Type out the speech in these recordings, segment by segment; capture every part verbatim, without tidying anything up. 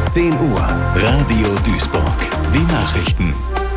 zehn Uhr, Radio Duisburg. Die Nachrichten.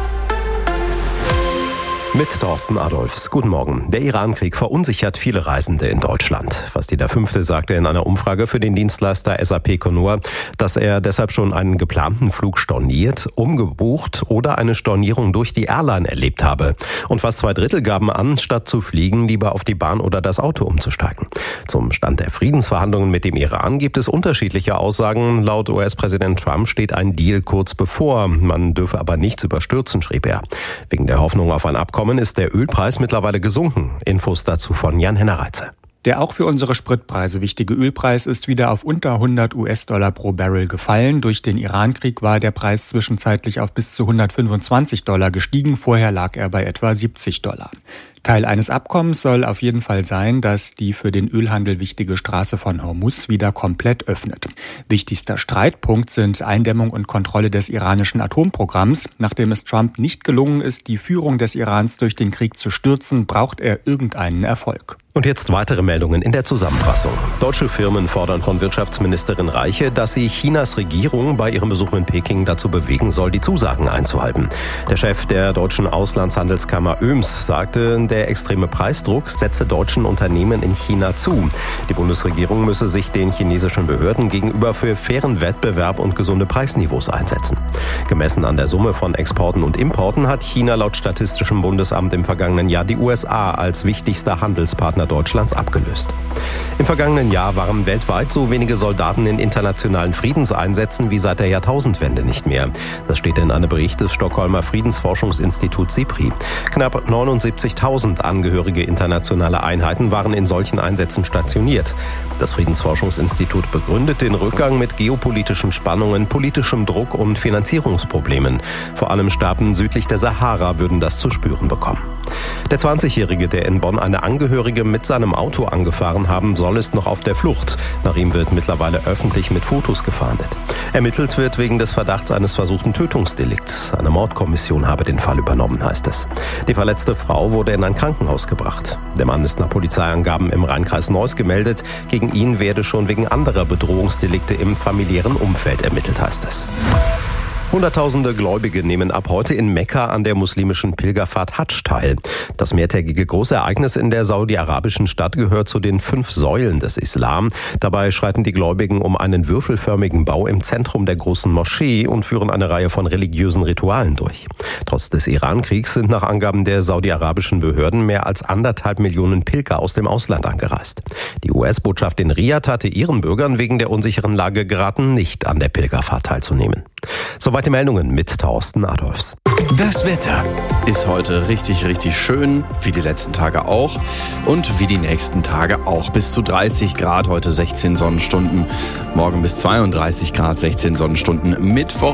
Mit Thorsten Adolfs. Guten Morgen. Der Iran-Krieg verunsichert viele Reisende in Deutschland. Fast jeder Fünfte sagte in einer Umfrage für den Dienstleister S A P Conur, dass er deshalb schon einen geplanten Flug storniert, umgebucht oder eine Stornierung durch die Airline erlebt habe. Und fast zwei Drittel gaben an, statt zu fliegen, lieber auf die Bahn oder das Auto umzusteigen. Zum Stand der Friedensverhandlungen mit dem Iran gibt es unterschiedliche Aussagen. Laut U S-Präsident Trump steht ein Deal kurz bevor. Man dürfe aber nichts überstürzen, schrieb er. Wegen der Hoffnung auf ein Abkommen ist der Ölpreis mittlerweile gesunken. Infos dazu von Jan Hennereitze. Der auch für unsere Spritpreise wichtige Ölpreis ist wieder auf unter hundert US-Dollar pro Barrel gefallen. Durch den Iran-Krieg war der Preis zwischenzeitlich auf bis zu hundertfünfundzwanzig Dollar gestiegen. Vorher lag er bei etwa siebzig Dollar. Teil eines Abkommens soll auf jeden Fall sein, dass die für den Ölhandel wichtige Straße von Hormuz wieder komplett öffnet. Wichtigster Streitpunkt sind Eindämmung und Kontrolle des iranischen Atomprogramms. Nachdem es Trump nicht gelungen ist, die Führung des Irans durch den Krieg zu stürzen, braucht er irgendeinen Erfolg. Und jetzt weitere Meldungen in der Zusammenfassung. Deutsche Firmen fordern von Wirtschaftsministerin Reiche, dass sie Chinas Regierung bei ihrem Besuch in Peking dazu bewegen soll, die Zusagen einzuhalten. Der Chef der deutschen Auslandshandelskammer Öms sagte, der extreme Preisdruck setze deutschen Unternehmen in China zu. Die Bundesregierung müsse sich den chinesischen Behörden gegenüber für fairen Wettbewerb und gesunde Preisniveaus einsetzen. Gemessen an der Summe von Exporten und Importen hat China laut Statistischem Bundesamt im vergangenen Jahr die U S A als wichtigster Handelspartner Deutschlands abgelöst. Im vergangenen Jahr waren weltweit so wenige Soldaten in internationalen Friedenseinsätzen wie seit der Jahrtausendwende nicht mehr. Das steht in einem Bericht des Stockholmer Friedensforschungsinstituts SIPRI. Knapp neunundsiebzigtausend Angehörige internationaler Einheiten waren in solchen Einsätzen stationiert. Das Friedensforschungsinstitut begründet den Rückgang mit geopolitischen Spannungen, politischem Druck und Finanzierungsproblemen. Vor allem Staaten südlich der Sahara würden das zu spüren bekommen. Der zwanzigjährige, der in Bonn eine Angehörige mit seinem Auto angefahren haben soll, ist noch auf der Flucht. Nach ihm wird mittlerweile öffentlich mit Fotos gefahndet. Ermittelt wird wegen des Verdachts eines versuchten Tötungsdelikts. Eine Mordkommission habe den Fall übernommen, heißt es. Die verletzte Frau wurde in ein Krankenhaus gebracht. Der Mann ist nach Polizeiangaben im Rheinkreis Neuss gemeldet. Gegen ihn werde schon wegen anderer Bedrohungsdelikte im familiären Umfeld ermittelt, heißt es. Hunderttausende Gläubige nehmen ab heute in Mekka an der muslimischen Pilgerfahrt Hadsch teil. Das mehrtägige Großereignis in der saudi-arabischen Stadt gehört zu den fünf Säulen des Islam. Dabei schreiten die Gläubigen um einen würfelförmigen Bau im Zentrum der großen Moschee und führen eine Reihe von religiösen Ritualen durch. Trotz des Iran-Kriegs sind nach Angaben der saudi-arabischen Behörden mehr als anderthalb Millionen Pilger aus dem Ausland angereist. Die U S-Botschaft in Riad hatte ihren Bürgern wegen der unsicheren Lage geraten, nicht an der Pilgerfahrt teilzunehmen. Soweit die Meldungen mit Thorsten Adolfs. Das Wetter ist heute richtig, richtig schön, wie die letzten Tage auch und wie die nächsten Tage auch. Bis zu dreißig Grad, heute sechzehn Sonnenstunden, morgen bis zweiunddreißig Grad, sechzehn Sonnenstunden. Mittwoch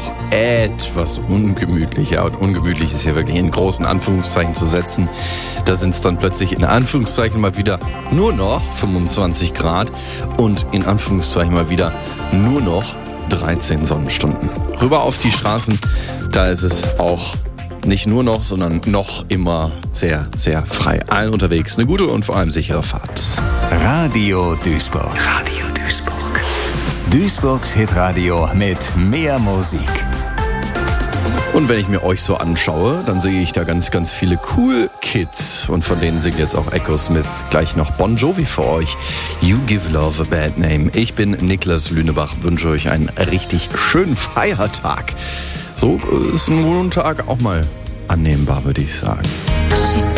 etwas ungemütlicher, und ungemütlich ist hier wirklich in großen Anführungszeichen zu setzen. Da sind es dann plötzlich in Anführungszeichen mal wieder nur noch fünfundzwanzig Grad und in Anführungszeichen mal wieder nur noch dreizehn Sonnenstunden. Rüber auf die Straßen, da ist es auch nicht nur noch, sondern noch immer sehr, sehr frei. Allen unterwegs eine gute und vor allem sichere Fahrt. Radio Duisburg. Radio Duisburg. Duisburgs Hitradio mit mehr Musik. Und wenn ich mir euch so anschaue, dann sehe ich da ganz, ganz viele Cool Kids. Und von denen singt jetzt auch Echo Smith gleich noch Bon Jovi für euch. You Give Love a Bad Name. Ich bin Niklas Lünebach, wünsche euch einen richtig schönen Feiertag. So ist ein Montag auch mal annehmbar, würde ich sagen.